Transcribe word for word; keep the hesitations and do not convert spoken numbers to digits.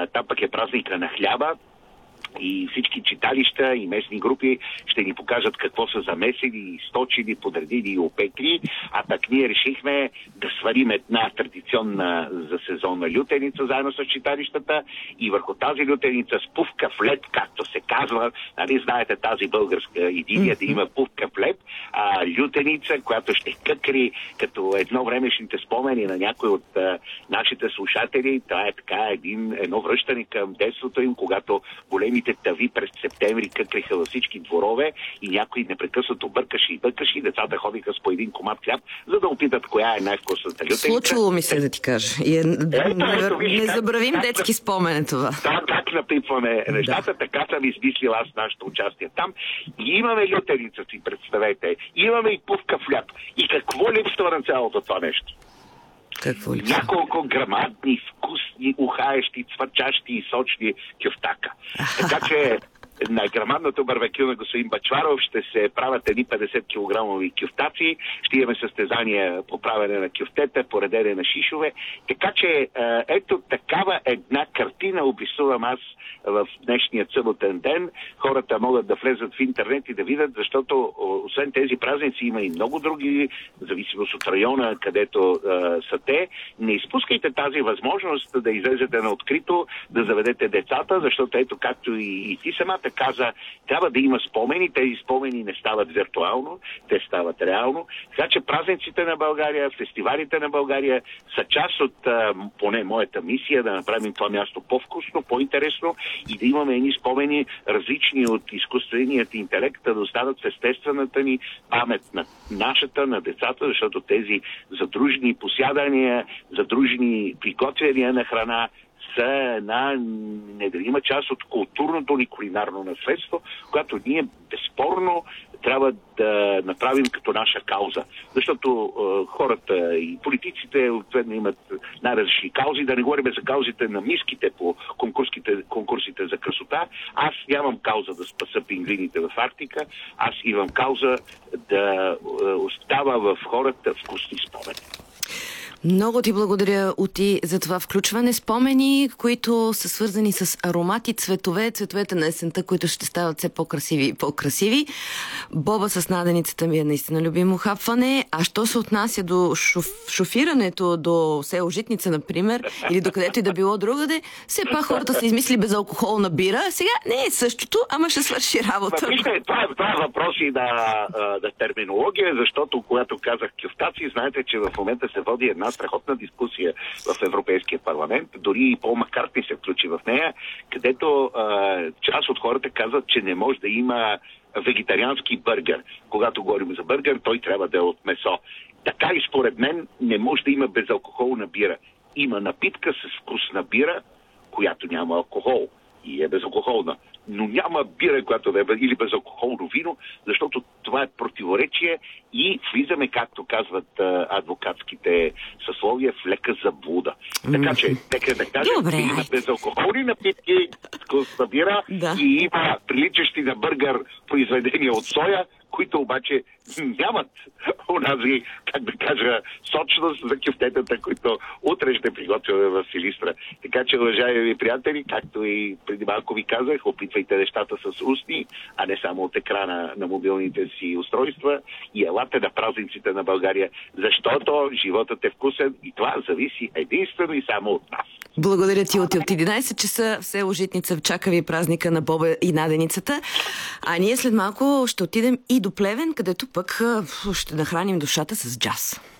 Там пък е празника на хляба. И всички читалища и местни групи ще ни покажат какво са замесили, сточили, подредили и опекли. А пък ние решихме да сварим една традиционна за сезонна лютеница заедно с читалищата и върху тази лютеница с пувкав лед, както се казва, нали знаете тази българска идилия, да има пувкав лед, а лютеница, която ще къкри като едно времешните спомени на някой от а, нашите слушатели. Това е така един, едно връщане към детството им, когато големи тави през септември къкриха във всички дворове и някой непрекъснато бъркаше и бъркаше и децата ходиха с по един комат хляб, за да опитат коя е най-вкусната лютеница. Случило ми се да ти кажа. И е, ето, ето, виж, не как, забравим как, детски спомен това. Да, как напипваме нещата, да. Така съм измислил аз нашето участие там. И имаме лютеница, си представете. Имаме и пувкав хляб. И какво липсва на цялото това нещо? Какво липсва? Няколко грамадни, вкусни, ухаещи, цвърчащи и сочни кюфтака. Така че на грамадното барбекю на господин Бъчваров ще се правят едни петдесет килограмови кюфтаци, ще имаме състезания по правене на кюфтета, по редене на шишове. Така че ето такава една картина обрисувам аз в днешния съботен ден. Хората могат да влезат в интернет и да видят, защото освен тези празници има и много други, в зависимост от района, където а, са те. Не изпускайте тази възможност да излезете на открито, да заведете децата, защото ето както и, и ти самата каза, трябва да има спомени. Тези спомени не стават виртуално, те стават реално. Така че празниците на България, фестивалите на България са част от а, поне моята мисия да направим това място по-вкусно, по-интересно и да имаме едни спомени различни от изкуственият интелект, да останат в естествената ни памет на нашата, на децата, защото тези задружни посядания, задружни приготвяния на храна са една неделима част от културното ни кулинарно наследство, което ние безспорно трябва да направим като наша кауза. Защото е, хората и политиците отведно имат най-различни каузи. Да не говорим за каузите на миските по конкурсите, конкурсите за красота. Аз нямам кауза да спаса пингвините в Арктика. Аз имам кауза да е, остава в хората вкусни спомени. Много ти благодаря, Ути, за това включване. Спомени, които са свързани с аромати, цветове, цветовете на есента, които ще стават все по-красиви и по-красиви. Боба с наденицата ми е наистина любимо хапване. А що се отнася до шоф, шофирането до село Житница, например, или до където и да било другаде, все пак хората са измисли безалкохолна бира. Сега не е същото, ама ще свърши работа. Вижте, това е, това е въпрос и на, на терминология, защото когато казах кюфтаци, знаете, че в момента се води една страхотна дискусия в Европейския парламент. Дори и Пол Маккартни се включи в нея, където а, част от хората казват, че не може да има вегетариански бъргер. Когато говорим за бъргер, той трябва да е от месо. Така и според мен не може да има безалкохолна бира. Има напитка с вкусна бира, която няма алкохол и е безалкохолна. Но няма бира, която да е или безалкохолно вино, защото това е противоречие и влизаме, както казват а, адвокатските съсловия, в лека заблуда. Така че, нека да кажем, че има безалкохолни напитки, вкусна бира да. И има приличащи на бъргър произведения от соя, които обаче нямат онази, как да кажа, сочност за кюфтетата, които утре ще приготвяме в Силистра. Така че, уважаеми приятели, както и преди малко ви казах, опитвайте нещата с устни, а не само от екрана на мобилните си устройства и елате на празниците на България, защото животът е вкусен и това зависи единствено и само от нас. Благодаря ти, от единайсет часа в село Житница чака ви празника на Боба и наденицата. А ние след малко ще отидем и до Плевен, където пък ще нахраним душата с джаз.